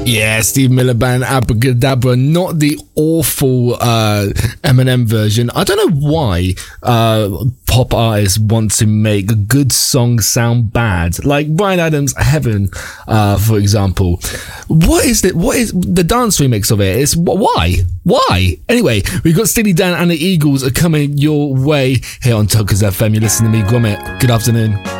Yeah, Steve Miller Band, Abracadabra, not the awful Eminem version. I don't know why pop artists want to make good songs sound bad. Like Bryan Adams' Heaven, for example. What is the dance remix of it? It's why? Anyway, we've got Steely Dan and the Eagles are coming your way here on Tuckers FM. You're listening to me, Gromit. Good afternoon.